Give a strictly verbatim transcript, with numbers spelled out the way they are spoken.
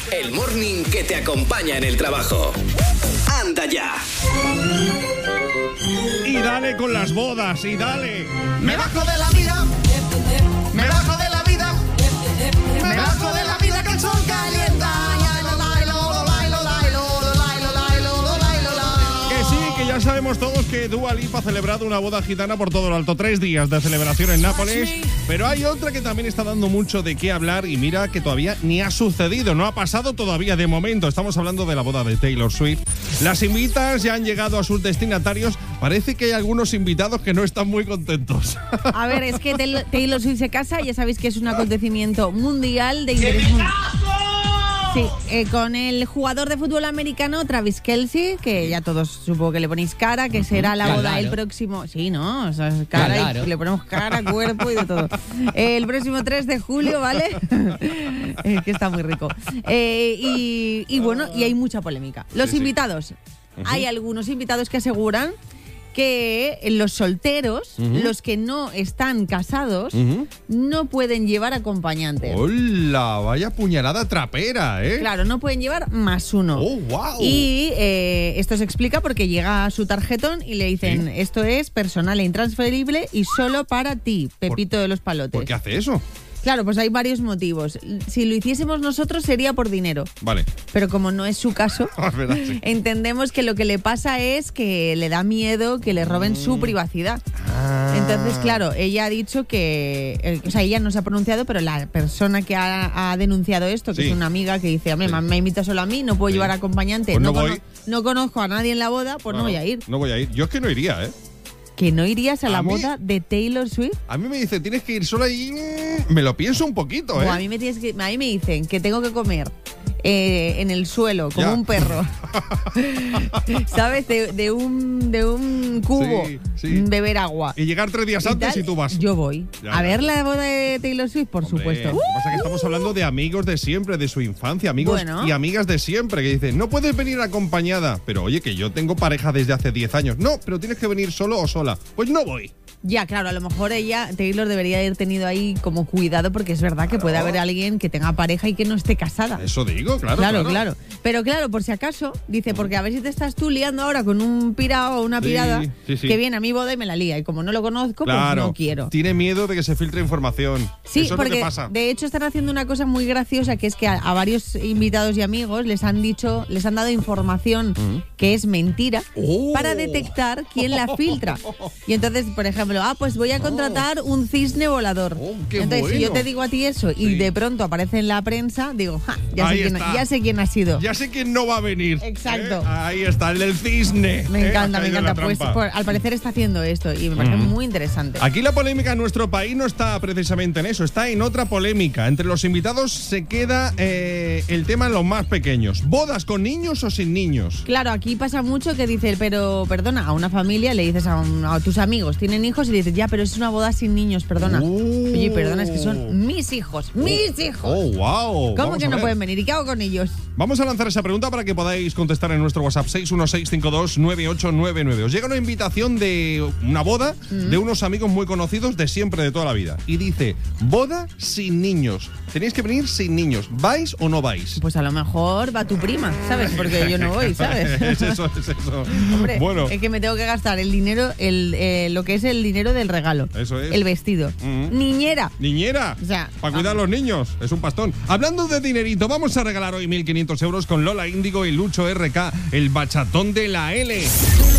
el morning que te acompaña en el trabajo. ¡Anda ya! Y dale con las bodas, y dale. Me bajo de la vida, me bajo de la vida, me bajo de la vida que el sol calienta. Que sí, que ya sabemos todos que Dua Lipa ha celebrado una boda gitana por todo lo alto. Tres días de celebración en Nápoles. Pero hay otra que también está dando mucho de qué hablar y mira que todavía ni ha sucedido, no ha pasado todavía de momento. Estamos hablando de la boda de Taylor Swift. Las invitas ya han llegado a sus destinatarios. Parece que hay algunos invitados que no están muy contentos. A ver, es que Taylor Swift se casa, ya sabéis que es un acontecimiento mundial de interés mundial. Sí, eh, con el jugador de fútbol americano Travis Kelce, que ya todos supongo que le ponéis cara, que será la boda claro. el próximo... Sí, ¿no? O sea, cara claro. y le ponemos cara, cuerpo y de todo. Eh, el próximo tres de julio, ¿vale? eh, que está muy rico. Eh, y, y bueno, y hay mucha polémica. Los sí, invitados. Sí. Hay algunos invitados que aseguran que los solteros, uh-huh. los que no están casados, uh-huh. no pueden llevar acompañantes. ¡Hola! Vaya puñalada trapera, ¿eh? Claro, no pueden llevar más uno. ¡Oh, wow! Y eh, esto se explica porque llega a su tarjetón y le dicen, ¿sí? Esto es personal e intransferible y solo para ti, Pepito ¿Por, de los Palotes. ¿Por qué hace eso? Claro, pues hay varios motivos. Si lo hiciésemos nosotros sería por dinero. Vale. Pero como no es su caso, es verdad, sí. entendemos que lo que le pasa es que le da miedo que le roben mm. su privacidad. Ah. Entonces, claro, ella ha dicho que... Eh, o sea, ella no se ha pronunciado, pero la persona que ha, ha denunciado esto, que sí. es una amiga que dice, sí. me invita solo a mí, no puedo sí. llevar acompañante, pues no, no, voy. cono- no conozco a nadie en la boda, pues no, no voy a ir. No voy a ir. Yo es que no iría, ¿eh? ¿Que no irías a, a la mí, boda de Taylor Swift? A mí me dice, tienes que ir sola y me lo pienso un poquito, ¿eh? O a mí me tienes que, a mí me dicen que tengo que comer eh, en el suelo como ya. un perro, ¿sabes? De, de un de un cubo, sí, sí. beber agua. Y llegar tres días y antes tal, y tú vas. Yo voy. Ya, a ya. ver la boda de Taylor Swift, por Hombre, supuesto. Lo que pasa es que estamos hablando de amigos de siempre, de su infancia, amigos bueno. y amigas de siempre, que dicen, no puedes venir acompañada. Pero oye, que yo tengo pareja desde hace diez años. No, pero tienes que venir solo o sola. Pues no voy. Ya, claro, a lo mejor ella, Taylor, debería haber tenido ahí como cuidado porque es verdad que claro. puede haber alguien que tenga pareja y que no esté casada. Eso digo, claro. Claro, claro. claro. Pero claro, por si acaso, dice, porque a ver si te estás tú liando ahora con un pirao o una pirada sí, sí, sí. que viene a mi boda y me la lía. Y como no lo conozco, claro. pues no quiero. Tiene miedo de que se filtre información. Sí, Eso porque es lo que pasa. De hecho están haciendo una cosa muy graciosa, que es que a, a varios invitados y amigos les han dicho, les han dado información uh-huh. que es mentira oh. para detectar quién la filtra. Y entonces, por ejemplo, ah, pues voy a contratar un cisne volador. Oh, qué Entonces, bueno. si yo te digo a ti eso y sí. de pronto aparece en la prensa, digo, ja, ya, sé quién, ya sé quién ha sido. Ya sé quién no va a venir. Exacto. ¿Eh? Ahí está, el del cisne. Me ¿eh? encanta, me encanta. Pues por, al parecer está haciendo esto y me parece mm. muy interesante. Aquí la polémica en nuestro país no está precisamente en eso, está en otra polémica. Entre los invitados se queda eh, el tema en los más pequeños. ¿Bodas con niños o sin niños? Claro, aquí pasa mucho que dice, pero perdona, a una familia le dices a, un, a tus amigos, tienen hijos y le dices, ya, pero es una boda sin niños, perdona. Uh. Oye, perdona, es que son mis hijos, mis hijos. Oh, wow. ¿Cómo Vamos que a no ver. pueden venir? ¿Y qué hago con ellos? Vamos a lanzar esa pregunta para que podáis contestar en nuestro WhatsApp seis uno seis cinco dos nueve ocho nueve nueve. Os llega una invitación de una boda mm. de unos amigos muy conocidos de siempre, de toda la vida. Y dice, boda sin niños. Tenéis que venir sin niños. ¿Vais o no vais? Pues a lo mejor va tu prima, ¿sabes? Porque yo no voy, ¿sabes? es eso, es eso. Hombre, bueno. es que me tengo que gastar el dinero, el, eh, lo que es el dinero del regalo. Eso es. El vestido. Mm. Niñera. Niñera. O sea, para cuidar a los niños. Es un pastón. Hablando de dinerito, vamos a regalar hoy mil quinientos euros con Lola Índigo y Lucho R K, el bachatón de la L.